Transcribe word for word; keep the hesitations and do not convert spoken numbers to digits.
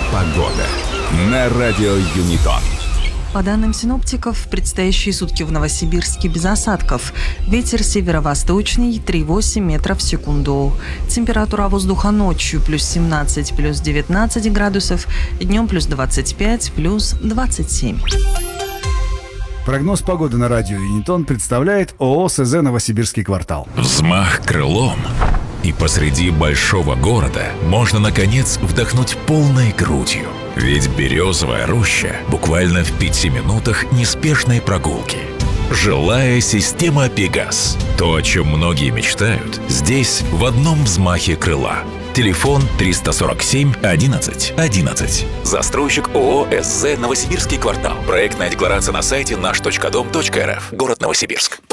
Погода на радио Юнитон. По данным синоптиков, в предстоящие сутки в Новосибирске без осадков. Ветер северо-восточный три целых восемь десятых метров в секунду. Температура воздуха ночью плюс семнадцать, плюс девятнадцать градусов, днем плюс двадцать пять, плюс двадцать семь. Прогноз погоды на радио Юнитон представляет ООО СЗ «Новосибирский квартал». Взмах крылом, и посреди большого города можно, наконец, вдохнуть полной грудью. Ведь Березовая роща буквально в пяти минутах неспешной прогулки. Жилая система «Пегас». То, о чем многие мечтают, здесь в одном взмахе крыла. Телефон триста сорок семь одиннадцать одиннадцать. Застройщик ООО СЗ «Новосибирский квартал». Проектная декларация на сайте наш точка дом точка рф. Город Новосибирск.